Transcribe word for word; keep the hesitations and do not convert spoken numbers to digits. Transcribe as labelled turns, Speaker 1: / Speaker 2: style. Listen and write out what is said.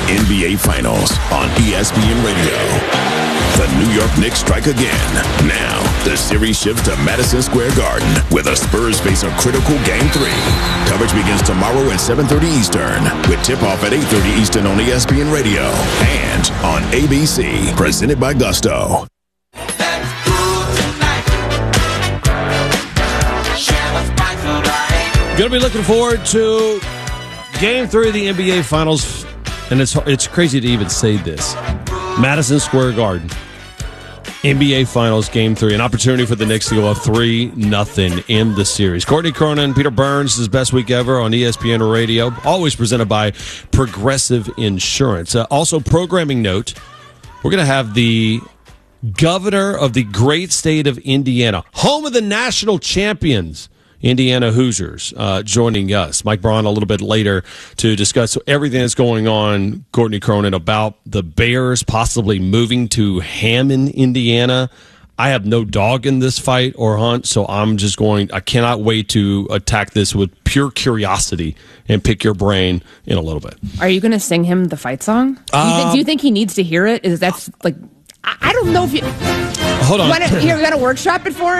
Speaker 1: N B A Finals on E S P N Radio. The New York Knicks strike again. Now, the series shifts to Madison Square Garden, where the Spurs face a critical Game three. Coverage begins tomorrow at seven thirty Eastern, with tip-off at eight thirty Eastern on E S P N Radio and on A B C, presented by Gusto.
Speaker 2: Going to be looking forward to Game three of the N B A Finals, and it's it's crazy to even say this. Madison Square Garden, N B A Finals Game three, an opportunity for the Knicks to go up three nothing in the series. Courtney Cronin, Peter Burns, his best week ever on E S P N Radio, always presented by Progressive Insurance. Uh, also, programming note, we're going to have the governor of the great state of Indiana, home of the national champions, Indiana Hoosiers, uh, joining us. Mike Braun a little bit later to discuss everything that's going on, Courtney Cronin, about the Bears possibly moving to Hammond, Indiana. I have no dog in this fight or hunt, so I'm just going, I cannot wait to attack this with pure curiosity and pick your brain in a little bit.
Speaker 3: Are you going to sing him the fight song? Do you,
Speaker 2: Um,
Speaker 3: think, do you think he needs to hear it? Is that's like, I, I don't know if you.
Speaker 2: Hold on.
Speaker 3: You want to workshop it for him?